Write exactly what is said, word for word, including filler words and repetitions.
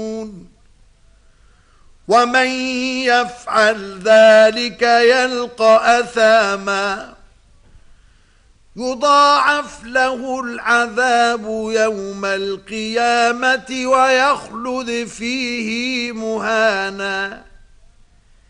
ومن يفعل ذلك يلقى أثاما يضاعف له العذاب يوم القيامة ويخلد فيه مهانا